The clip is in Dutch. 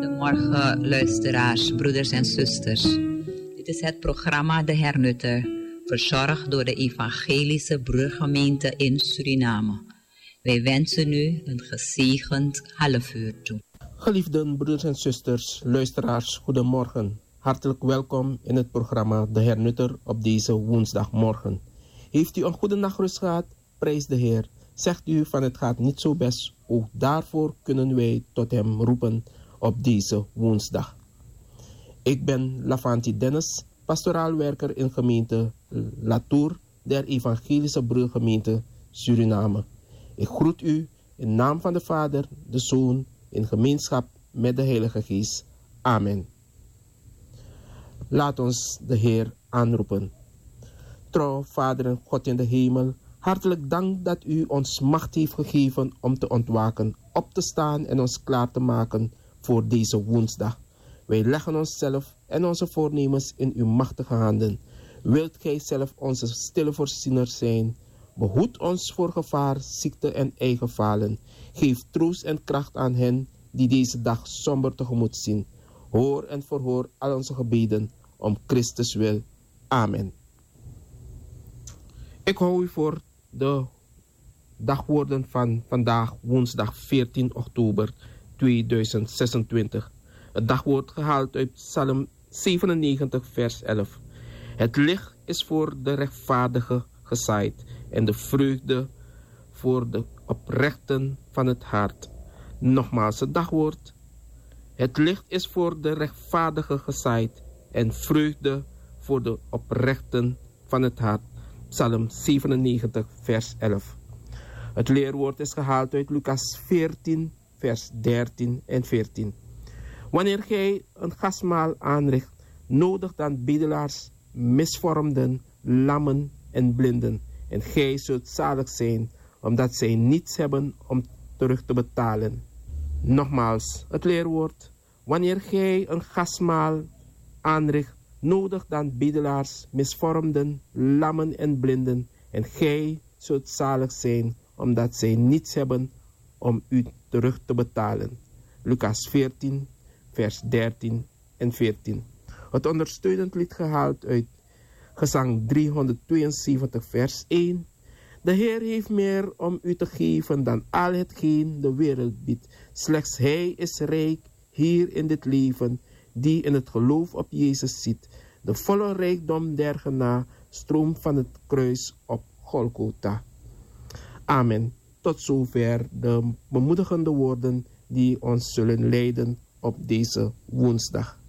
Goedemorgen luisteraars, broeders en zusters. Dit is het programma De Hernutter, verzorgd door de Evangelische Broedergemeente in Suriname. Wij wensen u een gezegend halfuur toe. Geliefde broeders en zusters, luisteraars, goedemorgen. Hartelijk welkom in het programma De Hernutter op deze woensdagmorgen. Heeft u een goede nachtrust gehad? Prijs de Heer. Zegt u van het gaat niet zo best, ook daarvoor kunnen wij tot hem roepen op deze woensdag. Ik ben Lavanti Dennis, pastoraal werker in gemeente Latour der Evangelische Broedergemeente Suriname. Ik groet u in naam van de Vader, de Zoon, in gemeenschap met de Heilige Geest. Amen. Laat ons de Heer aanroepen. Trouw, Vader en God in de hemel, hartelijk dank dat u ons macht heeft gegeven om te ontwaken, op te staan en ons klaar te maken voor deze woensdag. Wij leggen onszelf en onze voornemens in uw machtige handen. Wilt gij zelf onze stille voorziener zijn? Behoed ons voor gevaar, ziekte en eigen falen. Geef troost en kracht aan hen die deze dag somber tegemoet zien. Hoor en verhoor al onze gebeden om Christus wil. Amen. Ik hou u voor de dagwoorden van vandaag, woensdag 14 oktober 2026. Het dagwoord gehaald uit Psalm 97, vers 11. Het licht is voor de rechtvaardige gezaaid en de vreugde voor de oprechten van het hart. Nogmaals het dagwoord. Het licht is voor de rechtvaardige gezaaid en vreugde voor de oprechten van het hart. Psalm 97, vers 11. Het leerwoord is gehaald uit Lucas 14, vers 13 en 14. Wanneer gij een gastmaal aanricht, nodig dan bedelaars, misvormden, lammen en blinden. En gij zult zalig zijn, omdat zij niets hebben om terug te betalen. Nogmaals, het leerwoord. Wanneer gij een gastmaal aanricht, nodig dan bedelaars, misvormden, lammen en blinden. En gij zult zalig zijn, omdat zij niets hebben om u terug te betalen. Lucas 14, vers 13 en 14. Het ondersteunend lied gehaald uit Gezang 372, vers 1. De Heer heeft meer om u te geven dan al hetgeen de wereld biedt. Slechts Hij is rijk hier in dit leven, die in het geloof op Jezus ziet. De volle rijkdom der genade stroomt van het kruis op Golgotha. Amen. Tot zover de bemoedigende woorden die ons zullen leiden op deze woensdag.